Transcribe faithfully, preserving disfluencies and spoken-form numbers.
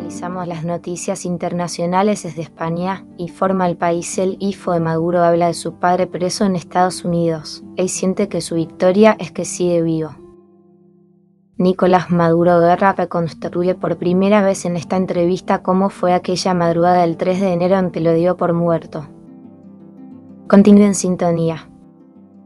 Revisamos las noticias internacionales desde España. Informa El País. El hijo de Maduro habla de su padre preso en Estados Unidos. Él siente que su victoria es que sigue vivo. Nicolás Maduro Guerra reconstruye por primera vez en esta entrevista cómo fue aquella madrugada del tres de enero en que lo dio por muerto. Continúe en sintonía.